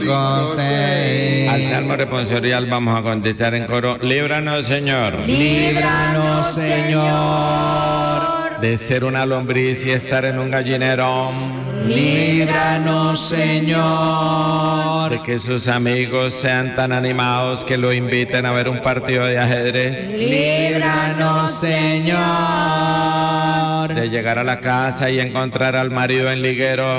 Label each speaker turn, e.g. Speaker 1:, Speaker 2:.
Speaker 1: Al Salmo responsorial vamos a contestar en coro: líbranos, Señor.
Speaker 2: Líbranos, Señor.
Speaker 1: De ser una lombriz y estar en un gallinero.
Speaker 2: Líbranos, Señor.
Speaker 1: De que sus amigos sean tan animados que lo inviten a ver un partido de ajedrez.
Speaker 2: Líbranos, Señor.
Speaker 1: De llegar a la casa y encontrar al marido en liguero.